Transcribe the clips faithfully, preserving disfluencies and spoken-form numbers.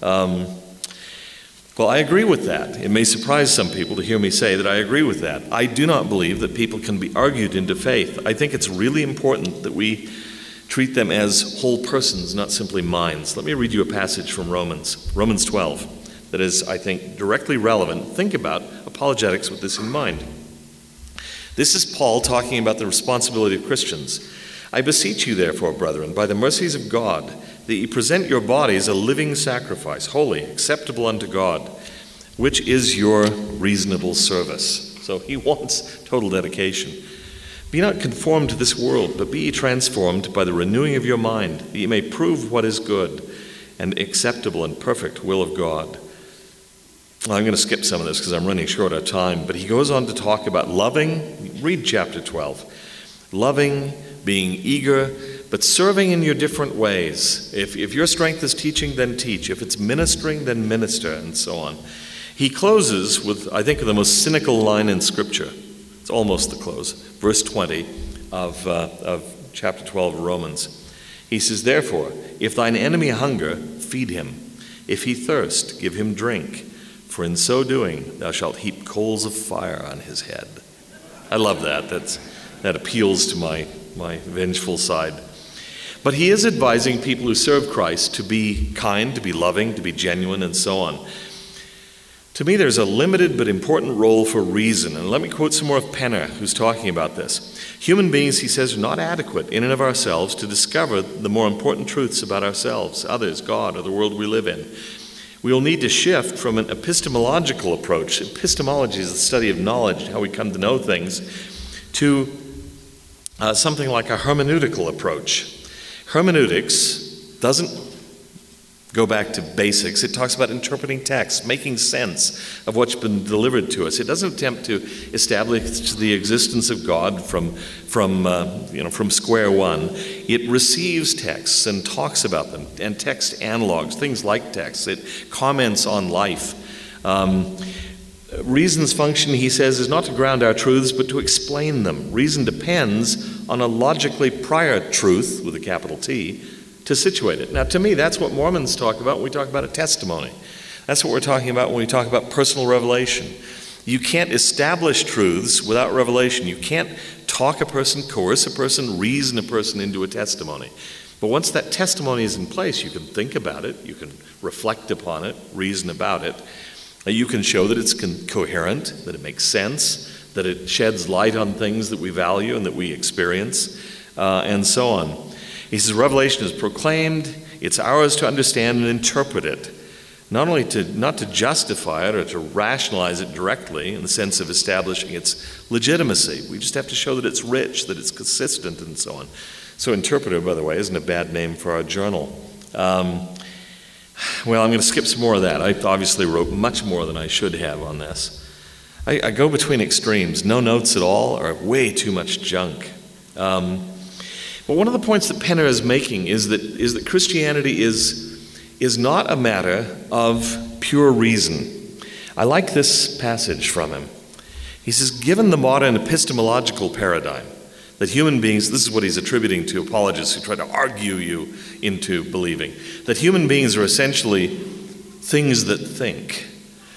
Um, well, I agree with that. It may surprise some people to hear me say that I agree with that. I do not believe that people can be argued into faith. I think it's really important that we treat them as whole persons, not simply minds. Let me read you a passage from Romans, Romans twelve, that is, I think, directly relevant. Think about apologetics with this in mind. This is Paul talking about the responsibility of Christians. I beseech you, therefore, brethren, by the mercies of God, that ye present your bodies a living sacrifice, holy, acceptable unto God, which is your reasonable service. So he wants total dedication. Be not conformed to this world, but be ye transformed by the renewing of your mind, that ye may prove what is good and acceptable and perfect will of God. Well, I'm going to skip some of this because I'm running short of time, but he goes on to talk about loving. Read chapter twelve. Loving, being eager, but serving in your different ways. If, if your strength is teaching, then teach. If it's ministering, then minister, and so on. He closes with, I think, the most cynical line in Scripture. It's almost the close. Verse twenty of, uh, of chapter twelve of Romans. He says, therefore, if thine enemy hunger, feed him. If he thirst, give him drink. For in so doing, thou shalt heap coals of fire on his head. I love that. That's, that appeals to my, my vengeful side. But he is advising people who serve Christ to be kind, to be loving, to be genuine, and so on. To me, there's a limited but important role for reason. And let me quote some more of Penner, who's talking about this. Human beings, he says, are not adequate in and of ourselves to discover the more important truths about ourselves, others, God, or the world we live in. We will need to shift from an epistemological approach. Epistemology is the study of knowledge, how we come to know things, to uh, something like a hermeneutical approach. Hermeneutics doesn't go back to basics. It talks about interpreting text, making sense of what's been delivered to us. It doesn't attempt to establish the existence of God from, from, uh, you know, from square one. It receives texts and talks about them, and text analogs, things like text. It comments on life. Um, reason's function, he says, is not to ground our truths, but to explain them. Reason depends on a logically prior truth, with a capital T, to situate it. Now, to me, that's what Mormons talk about when we talk about a testimony. That's what we're talking about when we talk about personal revelation. You can't establish truths without revelation. You can't talk a person, coerce a person, reason a person into a testimony. But once that testimony is in place, you can think about it, you can reflect upon it, reason about it. You can show that it's con- coherent, that it makes sense, that it sheds light on things that we value and that we experience, uh, and so on. He says, revelation is proclaimed, it's ours to understand and interpret it, not only to not to justify it or to rationalize it directly in the sense of establishing its legitimacy. We just have to show that it's rich, that it's consistent, and so on. So interpreter, by the way, isn't a bad name for our journal. Um, well, I'm going to skip some more of that. I obviously wrote much more than I should have on this. I, I go between extremes, no notes at all or way too much junk. Um, But one of the points that Penner is making is that is that Christianity is, is not a matter of pure reason. I like this passage from him. He says, given the modern epistemological paradigm, that human beings, this is what he's attributing to apologists who try to argue you into believing, that human beings are essentially things that think,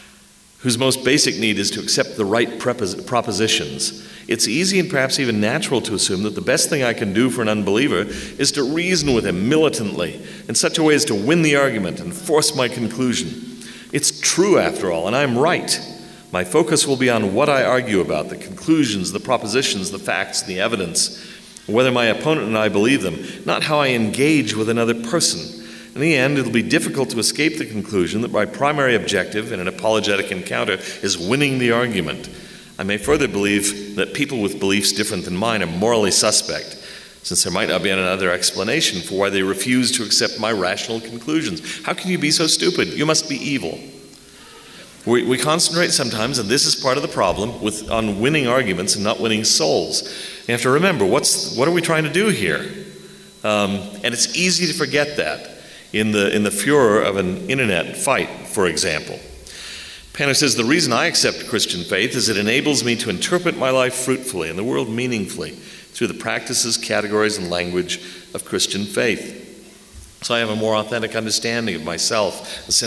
whose most basic need is to accept the right prepos- propositions. It's easy and perhaps even natural to assume that the best thing I can do for an unbeliever is to reason with him militantly in such a way as to win the argument and force my conclusion. It's true, after all, and I'm right. My focus will be on what I argue about, the conclusions, the propositions, the facts, the evidence, whether my opponent and I believe them, not how I engage with another person. In the end, it'll be difficult to escape the conclusion that my primary objective in an apologetic encounter is winning the argument. I may further believe that people with beliefs different than mine are morally suspect, since there might not be another explanation for why they refuse to accept my rational conclusions. How can you be so stupid? You must be evil. We, we concentrate sometimes, and this is part of the problem, with on winning arguments and not winning souls. You have to remember, what's what are we trying to do here? Um, and it's easy to forget that in the in the furor of an internet fight, for example. Penner says, the reason I accept Christian faith is it enables me to interpret my life fruitfully and the world meaningfully through the practices, categories, and language of Christian faith. So I have a more authentic understanding of myself, a sense